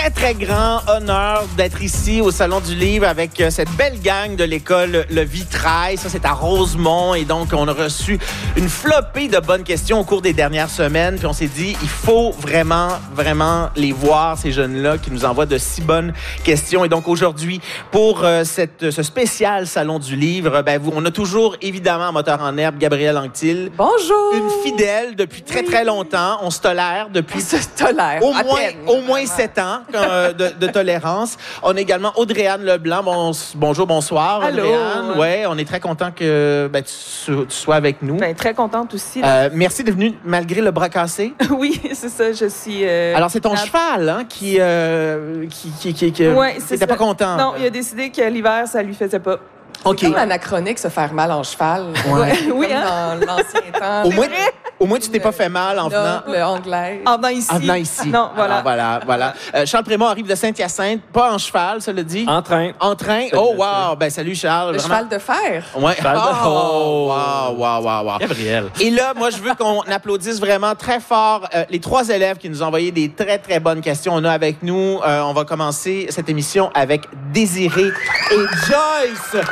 très, très grand honneur d'être ici au Salon du Livre avec cette belle gang de l'école Le Vitrail. Ça, c'est à Rosemont. Et donc, on a reçu une flopée de bonnes questions au cours des dernières semaines. Puis on s'est dit, il faut vraiment, vraiment les voir, ces jeunes-là, qui nous envoient de si bonnes questions. Et donc, aujourd'hui, pour ce spécial Salon du Livre, on a toujours, évidemment, en moteur en herbe, Gabrielle Anctil. Bonjour! Une fidèle depuis très, très longtemps. On se tolère depuis... On se tolère, au moins 7 ans de tolérance. On a également Audrey-Anne Leblanc. Bonjour, bonsoir, Allô. Audrey-Anne. Ouais, on est très content que tu sois avec nous. Très contente aussi. Merci d'être venue malgré le bras cassé. Oui, c'est ça, je suis... Alors, c'est ton cheval hein, qui n'était pas content. Non, il a décidé que l'hiver, ça lui faisait pas. OK. C'est comme anachronique, se faire mal en cheval. Ouais. Oui, comme hein? dans l'ancien temps. Au moins, tu t'es pas fait mal en venant. Le anglais. En venant ici. En venant ici. Non, voilà. Alors, voilà. Charles Prémont arrive de Saint-Hyacinthe, pas en cheval, ça le dit? En train. En train? Oh, wow! Salut, Charles. Le cheval de fer. Ouais. Cheval de- Oh, wow. Gabriel. Et là, moi, je veux qu'on applaudisse vraiment très fort les 3 élèves qui nous ont envoyé des très, très bonnes questions. On a avec nous, on va commencer cette émission avec Désiré et Joyce.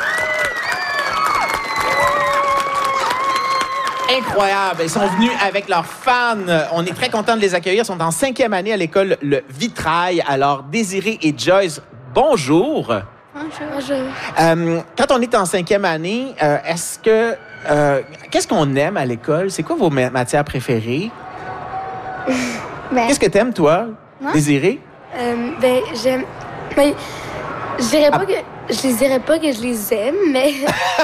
Incroyable. Ils sont venus avec leurs fans. On est très contents de les accueillir. Ils sont en 5e année à l'école Le Vitrail. Alors, Désiré et Joyce, bonjour. Bonjour. Quand on est en 5e année, est-ce que... qu'est-ce qu'on aime à l'école? C'est quoi vos matières préférées? Qu'est-ce que t'aimes, toi, Moi? Désiré? J'aime. Mais je dirais pas que. Je les dirais pas que je les aime, mais.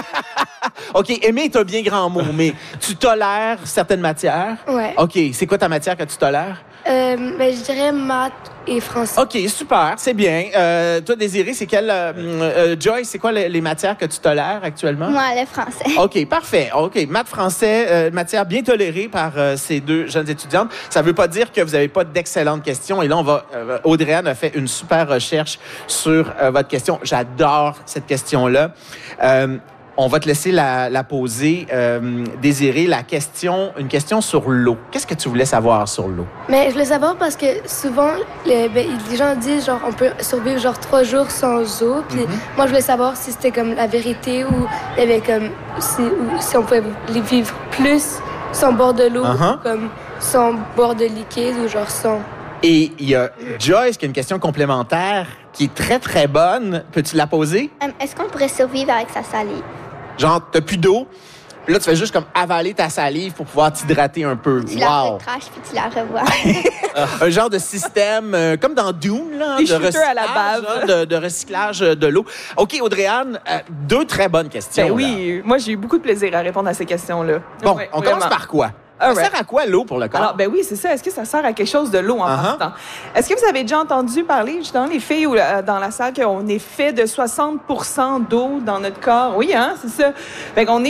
OK, aimer est un bien grand mot, mais tu tolères certaines matières? Ouais. OK, c'est quoi ta matière que tu tolères? Je dirais maths et français. OK, super, c'est bien. Toi, Désiré, c'est quelle... Joyce, c'est quoi les matières que tu tolères actuellement? Moi, le français. OK, parfait. OK, maths français, matière bien tolérée par ces 2 jeunes étudiantes. Ça ne veut pas dire que vous n'avez pas d'excellentes questions. Et là, Audrey-Anne a fait une super recherche sur votre question. J'adore cette question-là. On va te laisser la poser. Désiré, une question sur l'eau. Qu'est-ce que tu voulais savoir sur l'eau? Mais je voulais savoir parce que souvent, les gens disent genre on peut survivre genre 3 jours sans eau. Puis moi, je voulais savoir si c'était comme la vérité ou il y avait comme si on pouvait les vivre plus sans boire de l'eau, comme sans boire de liquide ou genre sans. Et il y a Joyce qui a une question complémentaire qui est très, très bonne. Peux-tu la poser? Est-ce qu'on pourrait survivre avec sa salive? Genre, t'as plus d'eau. Là, tu fais juste comme avaler ta salive pour pouvoir t'hydrater un peu. Tu la recraches puis tu la revois. Un genre de système, comme dans Dune, là, Des de shooters à la recyclage, bave. là, de recyclage de l'eau. OK, Audrey-Anne, 2 très bonnes questions. Ben là. oui, moi, j'ai eu beaucoup de plaisir à répondre à ces questions-là. Bon, Ouais, on vraiment. commence par quoi? All Ça right. sert à quoi l'eau pour le corps? Alors, ben oui, c'est ça. Est-ce que ça sert à quelque chose de l'eau en partant? Est-ce que vous avez déjà entendu parler, justement, les filles ou dans la salle, qu'on est fait de 60% d'eau dans notre corps? Oui, hein, c'est ça. Fait qu'on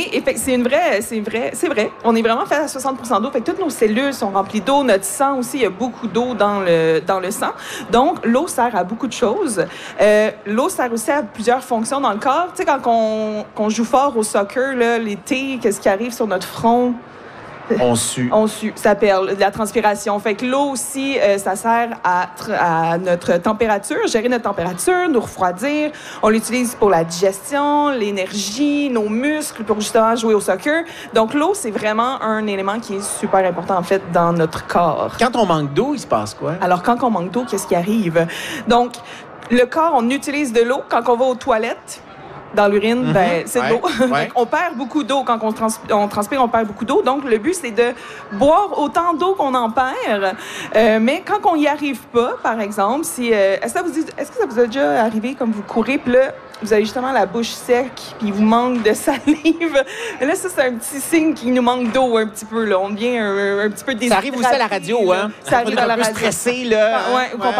c'est vrai. On est vraiment fait à 60% d'eau. Fait que toutes nos cellules sont remplies d'eau. Notre sang aussi, il y a beaucoup d'eau dans le sang. Donc, l'eau sert à beaucoup de choses. L'eau sert aussi à plusieurs fonctions dans le corps. Tu sais, quand on joue fort au soccer, là, l'été, qu'est-ce qui arrive sur notre front? On sue. On sue, ça perd de la transpiration. Fait que l'eau aussi, ça sert à notre température, gérer notre température, nous refroidir. On l'utilise pour la digestion, l'énergie, nos muscles, pour justement jouer au soccer. Donc l'eau, c'est vraiment un élément qui est super important, en fait, dans notre corps. Quand on manque d'eau, il se passe quoi? Alors, quand on manque d'eau, qu'est-ce qui arrive? Donc, le corps, on utilise de l'eau quand on va aux toilettes. Dans l'urine, c'est de l'eau. Ouais. On perd beaucoup d'eau quand on transpire, on perd beaucoup d'eau. Donc, le but, c'est de boire autant d'eau qu'on en perd. Mais quand on n'y arrive pas, par exemple, est-ce que ça vous a déjà arrivé, comme vous courez, puis là, vous avez justement la bouche sec, puis il vous manque de salive. Et là, ça, c'est un petit signe qu'il nous manque d'eau un petit peu. Là. On devient un petit peu déshydraté. Ça arrive aussi à la radio, hein? Ça arrive on est à la un peu radio. stressé, là. Ouais,